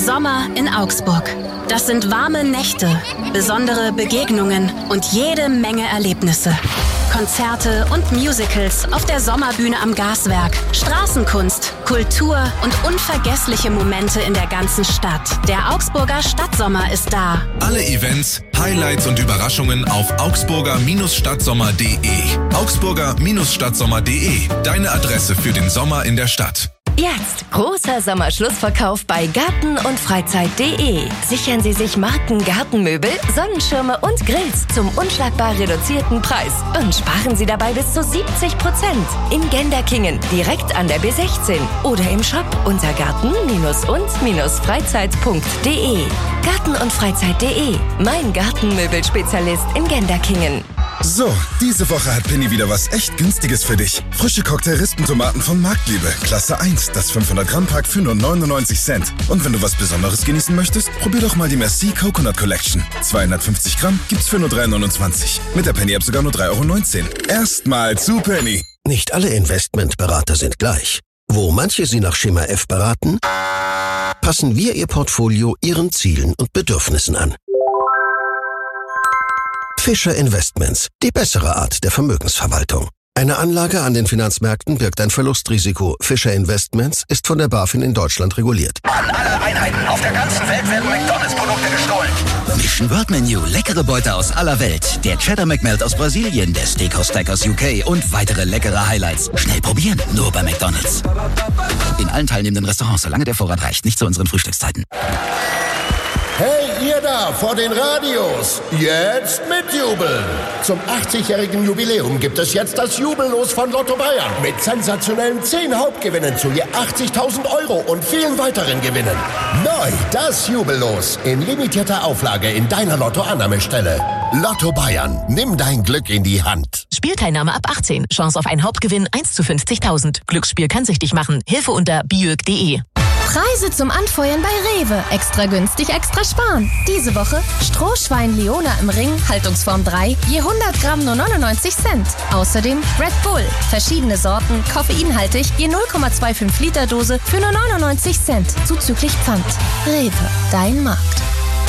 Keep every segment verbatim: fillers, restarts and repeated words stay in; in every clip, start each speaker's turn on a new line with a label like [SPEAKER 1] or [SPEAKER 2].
[SPEAKER 1] Sommer in Augsburg. Das sind warme Nächte, besondere Begegnungen und jede Menge Erlebnisse. Konzerte und Musicals auf der Sommerbühne am Gaswerk, Straßenkunst, Kultur und unvergessliche Momente in der ganzen Stadt. Der Augsburger Stadtsommer ist da.
[SPEAKER 2] Alle Events, Highlights und Überraschungen auf augsburger Stadtsommer punkt de. augsburger Stadtsommer punkt de, deine Adresse für den Sommer in der Stadt.
[SPEAKER 3] Jetzt großer Sommerschlussverkauf bei Garten und Freizeit punkt de. Sichern Sie sich Marken Gartenmöbel, Sonnenschirme und Grills zum unschlagbar reduzierten Preis und sparen Sie dabei bis zu siebzig Prozent. In Genderkingen, direkt an der B sechzehn oder im Shop unter garten und freizeit punkt de. Garten und Freizeit punkt de, mein Gartenmöbelspezialist in Genderkingen.
[SPEAKER 4] So, diese Woche hat Penny wieder was echt Günstiges für dich. Frische Cocktail-Rispentomaten von Marktliebe, Klasse eins, das fünfhundert Gramm Pack für nur neunundneunzig Cent. Und wenn du was Besonderes genießen möchtest, probier doch mal die Merci Coconut Collection. zweihundertfünfzig Gramm gibt's für nur drei neunundzwanzig. Mit der Penny-App sogar nur drei Euro neunzehn. Erstmal zu Penny.
[SPEAKER 5] Nicht alle Investmentberater sind gleich. Wo manche Sie nach Schema F beraten, passen wir Ihr Portfolio Ihren Zielen und Bedürfnissen an. Fischer Investments, die bessere Art der Vermögensverwaltung. Eine Anlage an den Finanzmärkten birgt ein Verlustrisiko. Fischer Investments ist von der BaFin in Deutschland reguliert.
[SPEAKER 6] An alle Einheiten auf der ganzen Welt werden McDonalds-Produkte gestohlen.
[SPEAKER 7] Mission World Menu, leckere Beute aus aller Welt. Der Cheddar McMelt aus Brasilien, der Steakhouse Stack aus U K und weitere leckere Highlights. Schnell probieren, nur bei McDonalds. In allen teilnehmenden Restaurants, solange der Vorrat reicht, nicht zu unseren Frühstückszeiten.
[SPEAKER 8] Hey, ihr da vor den Radios, jetzt mitjubeln! Zum achtzigjährigen Jubiläum gibt es jetzt das Jubellos von Lotto Bayern mit sensationellen zehn Hauptgewinnen zu je achtzigtausend Euro und vielen weiteren Gewinnen. Neu das Jubellos in limitierter Auflage in deiner Lotto-Annahmestelle. Lotto Bayern, nimm dein Glück in die Hand.
[SPEAKER 9] Spielteilnahme ab achtzehn. Chance auf einen Hauptgewinn eins zu fünfzigtausend. Glücksspiel kann süchtig machen. Hilfe unter biög punkt de.
[SPEAKER 10] Preise zum Anfeuern bei Rewe. Extra günstig, extra sparen. Diese Woche Strohschwein Leona im Ring, Haltungsform drei, je hundert Gramm nur neunundneunzig Cent. Außerdem Red Bull, verschiedene Sorten, koffeinhaltig, je null Komma fünfundzwanzig Liter Dose für nur neunundneunzig Cent, zuzüglich Pfand. Rewe, dein Markt.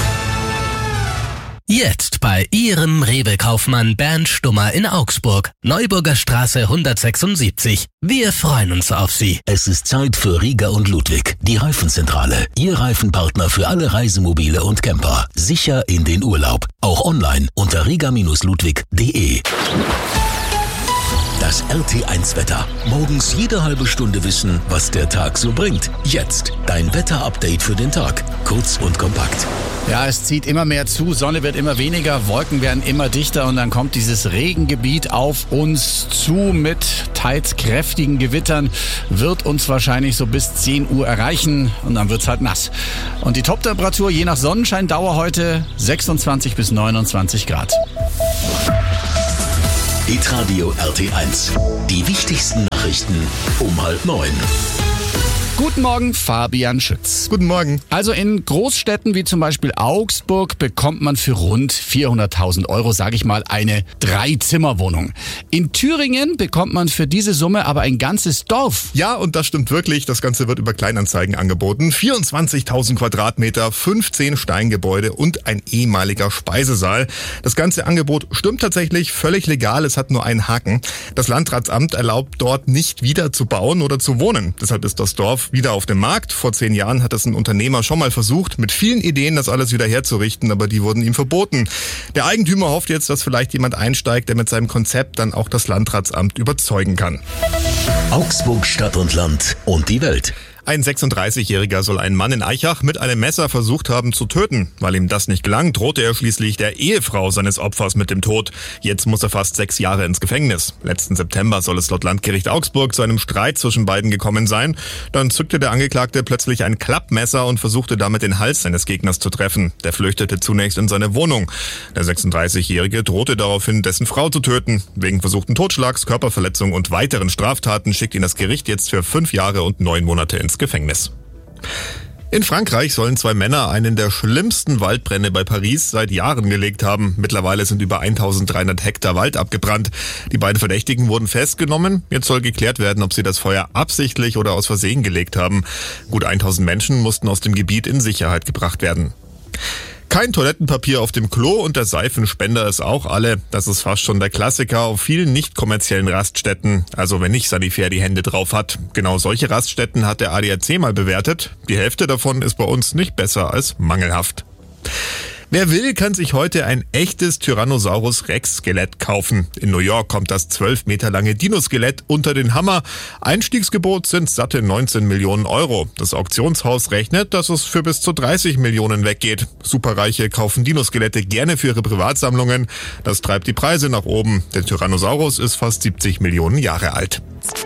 [SPEAKER 11] Jetzt bei Ihrem Rewe-Kaufmann Bernd Stummer in Augsburg. Neuburger Straße hundertsechsundsiebzig. Wir freuen uns auf Sie.
[SPEAKER 12] Es ist Zeit für Rieger und Ludwig, die Reifenzentrale. Ihr Reifenpartner für alle Reisemobile und Camper. Sicher in den Urlaub. Auch online unter rieger Bindestrich ludwig punkt de. Das R T eins Wetter. Morgens jede halbe Stunde wissen, was der Tag so bringt. Jetzt dein Wetter-Update für den Tag. Kurz und kompakt.
[SPEAKER 13] Ja, es zieht immer mehr zu, Sonne wird immer weniger, Wolken werden immer dichter und dann kommt dieses Regengebiet auf uns zu mit teils kräftigen Gewittern, wird uns wahrscheinlich so bis zehn Uhr erreichen und dann wird's halt nass. Und die Toptemperatur je nach Sonnenscheindauer heute sechsundzwanzig bis neunundzwanzig Grad.
[SPEAKER 12] Hitradio R T eins. Die wichtigsten Nachrichten um halb neun.
[SPEAKER 13] Guten Morgen, Fabian Schütz.
[SPEAKER 14] Guten Morgen.
[SPEAKER 13] Also in Großstädten wie zum Beispiel Augsburg bekommt man für rund vierhunderttausend Euro, sage ich mal, eine Drei-Zimmer-Wohnung. In Thüringen bekommt man für diese Summe aber ein ganzes Dorf.
[SPEAKER 14] Ja, und das stimmt wirklich. Das Ganze wird über Kleinanzeigen angeboten. vierundzwanzigtausend Quadratmeter, fünfzehn Steingebäude und ein ehemaliger Speisesaal. Das ganze Angebot stimmt tatsächlich, völlig legal. Es hat nur einen Haken. Das Landratsamt erlaubt dort nicht wieder zu bauen oder zu wohnen. Deshalb ist das Dorf wieder auf dem Markt. Vor zehn Jahren hat es ein Unternehmer schon mal versucht, mit vielen Ideen das alles wieder herzurichten, aber die wurden ihm verboten. Der Eigentümer hofft jetzt, dass vielleicht jemand einsteigt, der mit seinem Konzept dann auch das Landratsamt überzeugen kann.
[SPEAKER 12] Augsburg, Stadt und Land und die Welt.
[SPEAKER 14] Ein sechsunddreißigjähriger soll einen Mann in Eichach mit einem Messer versucht haben zu töten. Weil ihm das nicht gelang, drohte er schließlich der Ehefrau seines Opfers mit dem Tod. Jetzt muss er fast sechs Jahre ins Gefängnis. Letzten September soll es laut Landgericht Augsburg zu einem Streit zwischen beiden gekommen sein. Dann zückte der Angeklagte plötzlich ein Klappmesser und versuchte damit den Hals seines Gegners zu treffen. Der flüchtete zunächst in seine Wohnung. Der sechsunddreißigjährige drohte daraufhin, dessen Frau zu töten. Wegen versuchten Totschlags, Körperverletzung und weiteren Straftaten schickt ihn das Gericht jetzt für fünf Jahre und neun Monate ins Gefängnis. In Frankreich sollen zwei Männer einen der schlimmsten Waldbrände bei Paris seit Jahren gelegt haben. Mittlerweile sind über eintausenddreihundert Hektar Wald abgebrannt. Die beiden Verdächtigen wurden festgenommen. Jetzt soll geklärt werden, ob sie das Feuer absichtlich oder aus Versehen gelegt haben. Gut tausend Menschen mussten aus dem Gebiet in Sicherheit gebracht werden. Kein Toilettenpapier auf dem Klo und der Seifenspender ist auch alle. Das ist fast schon der Klassiker auf vielen nicht kommerziellen Raststätten. Also wenn nicht Sanifair die Hände drauf hat. Genau solche Raststätten hat der A D A C mal bewertet. Die Hälfte davon ist bei uns nicht besser als mangelhaft. Wer will, kann sich heute ein echtes Tyrannosaurus Rex Skelett kaufen. In New York kommt das zwölf Meter lange Dino-Skelett unter den Hammer. Einstiegsgebot sind satte neunzehn Millionen Euro. Das Auktionshaus rechnet, dass es für bis zu dreißig Millionen weggeht. Superreiche kaufen Dino-Skelette gerne für ihre Privatsammlungen. Das treibt die Preise nach oben. Der Tyrannosaurus ist fast siebzig Millionen Jahre alt.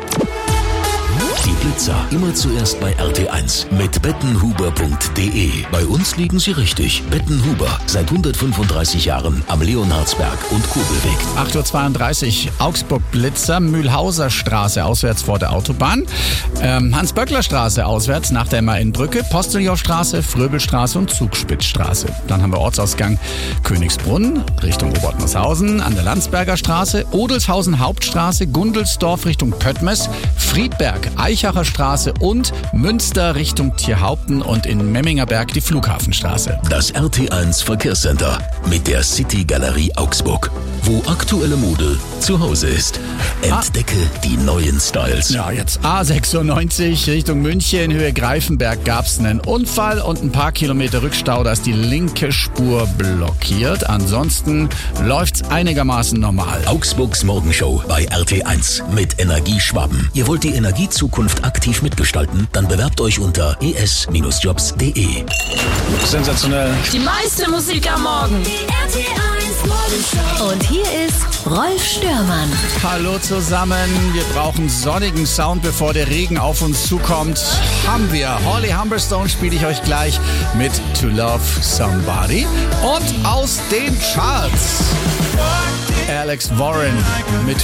[SPEAKER 12] Die Blitzer immer zuerst bei R T eins mit bettenhuber punkt de. Bei uns liegen sie richtig. Bettenhuber, seit hundertfünfunddreißig Jahren am Leonhardsberg und Kobelweg.
[SPEAKER 13] acht Uhr zweiunddreißig, Augsburg Blitzer, Mühlhauser Straße auswärts vor der Autobahn, ähm, Hans-Böckler-Straße auswärts nach der M A N-Brücke, Posteljow-Straße, Fröbelstraße und Zugspitzstraße. Dann haben wir Ortsausgang Königsbrunn Richtung Obertmershausen, an der Landsberger Straße, Odelshausen Hauptstraße, Gundelsdorf Richtung Pöttmes, Friedberg, Eichacher Straße und Münster Richtung Tierhaupten und in Memmingerberg die Flughafenstraße.
[SPEAKER 12] Das R T eins Verkehrscenter mit der City Galerie Augsburg, wo aktuelle Mode zu Hause ist. Entdecke ah. die neuen Styles.
[SPEAKER 13] Ja, jetzt A sechsundneunzig Richtung München, Höhe Greifenberg gab es einen Unfall und ein paar Kilometer Rückstau, da ist die linke Spur blockiert. Ansonsten läuft's einigermaßen normal.
[SPEAKER 12] Augsburgs Morgenshow bei R T eins mit Energieschwaben. Ihr wollt die Energiezukunft aktiv mitgestalten? Dann bewerbt euch unter e s Bindestrich jobs punkt de.
[SPEAKER 13] Sensationell.
[SPEAKER 9] Die meiste Musik am Morgen. Die R T eins Morgenshow.
[SPEAKER 3] Und hier ist Rolf Störmann.
[SPEAKER 13] Hallo zusammen. Wir brauchen sonnigen Sound, bevor der Regen auf uns zukommt. Haben wir. Holly Humberstone spiele ich euch gleich mit To Love Somebody. Und aus den Charts Alex Warren mit